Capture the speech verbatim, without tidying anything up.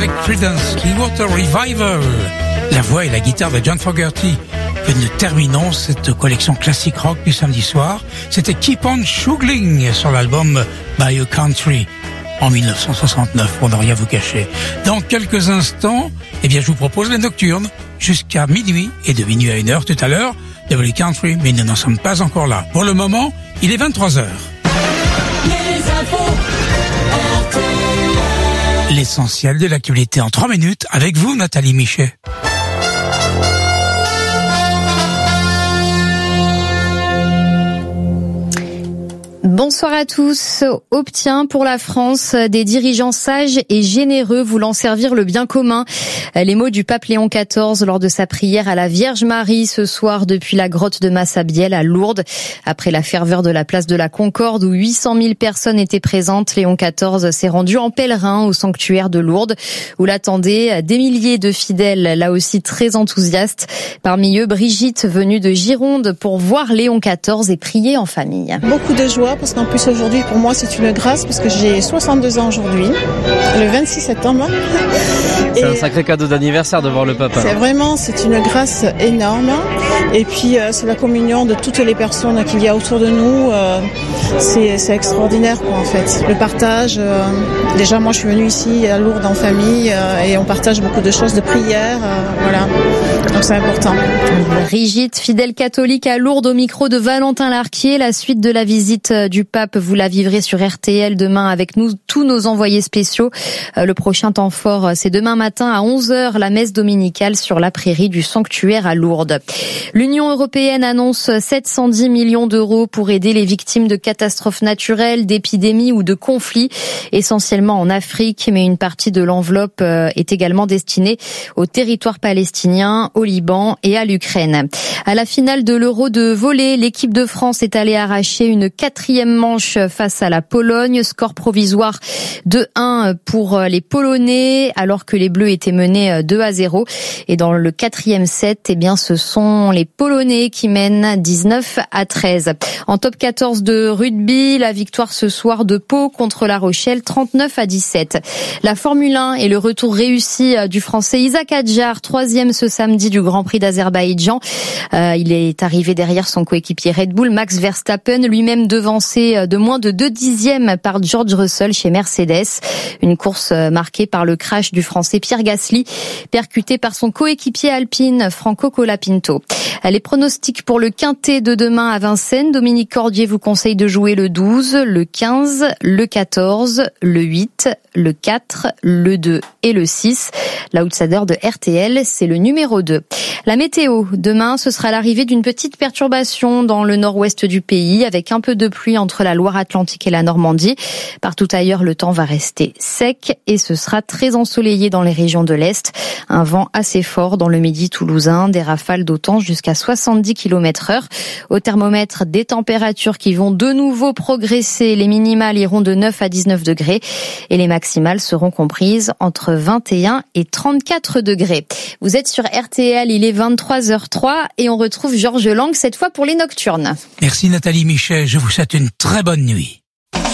avec Creedence Clearwater Revival. La voix et la guitare de John Fogerty. Et nous terminons cette collection classique rock du samedi soir. C'était Keep on Shuggling sur l'album Bayou Country en dix-neuf cent soixante-neuf, pour ne rien vous cacher. Dans quelques instants, eh bien, je vous propose les nocturnes jusqu'à minuit et de minuit à une heure tout à l'heure. W Country, mais nous n'en sommes pas encore là. Pour le moment, il est vingt-trois heures. Les infos R T L. L'essentiel de l'actualité en trois minutes avec vous, Nathalie Michet. Bonsoir à tous. Obtient pour la France des dirigeants sages et généreux voulant servir le bien commun. Les mots du pape Léon quatorze lors de sa prière à la Vierge Marie ce soir depuis la grotte de Massabielle à Lourdes. Après la ferveur de la place de la Concorde où huit cent mille personnes étaient présentes, Léon quatorze s'est rendu en pèlerin au sanctuaire de Lourdes où l'attendaient des milliers de fidèles, là aussi très enthousiastes. Parmi eux, Brigitte, venue de Gironde pour voir Léon quatorze et prier en famille. Beaucoup de joie. Parce qu'en plus aujourd'hui pour moi c'est une grâce parce que j'ai soixante-deux ans aujourd'hui, le vingt-six septembre. C'est et un sacré cadeau d'anniversaire de voir le papa. C'est vraiment, c'est une grâce énorme. Et puis euh, c'est la communion de toutes les personnes qu'il y a autour de nous. Euh, c'est, c'est extraordinaire quoi en fait. Le partage. Euh, déjà moi je suis venue ici à Lourdes en famille euh, et on partage beaucoup de choses, de prières. Euh, voilà. Donc c'est important. Brigitte, fidèle catholique à Lourdes au micro de Valentin Larquier. La suite de la visite du pape, vous la vivrez sur R T L demain avec nous, tous nos envoyés spéciaux. Le prochain temps fort, c'est demain matin à onze heures, la messe dominicale sur la prairie du sanctuaire à Lourdes. L'Union européenne annonce sept cent dix millions d'euros pour aider les victimes de catastrophes naturelles, d'épidémies ou de conflits, essentiellement en Afrique, mais une partie de l'enveloppe est également destinée au territoire palestinien, au Liban et à l'Ukraine. À la finale de l'Euro de volley, l'équipe de France est allée arracher une quatrième manche face à la Pologne, score provisoire deux un pour les Polonais, alors que les Bleus étaient menés deux à zéro. Et dans le quatrième set, eh bien, ce sont les Polonais qui mènent dix-neuf à treize. En top quatorze de rugby, la victoire ce soir de Pau contre La Rochelle, trente-neuf à dix-sept. La Formule un et le retour réussi du Français Isaac Hadjar, troisième ce samedi du Grand Prix d'Azerbaïdjan. Euh, il est arrivé derrière son coéquipier Red Bull, Max Verstappen, lui-même devancé de moins de deux dixièmes par George Russell chez Mercedes. Une course marquée par le crash du Français Pierre Gasly, percuté par son coéquipier alpine Franco Colapinto. Les pronostics pour le quintet de demain à Vincennes. Dominique Cordier vous conseille de jouer le douze, le quinze, le quatorze, le huit, le quatre, le deux et le six. L'outsider de R T L, c'est le numéro deux. La météo, demain, ce sera l'arrivée d'une petite perturbation dans le nord-ouest du pays avec un peu de pluie entre la Loire-Atlantique et la Normandie. Partout ailleurs, le temps va rester sec et ce sera très ensoleillé dans les régions de l'Est. Un vent assez fort dans le midi toulousain, des rafales d'autant jusqu'à soixante-dix kilomètres heure. Au thermomètre, des températures qui vont de nouveau progresser. Les minimales iront de neuf à dix-neuf degrés et les maximales seront comprises entre vingt et un et trente-quatre degrés. Vous êtes sur R T L, il est vingt-trois heures trois et on retrouve Georges Lang cette fois pour les nocturnes. Merci Nathalie Michet, je vous souhaite une très bonne nuit.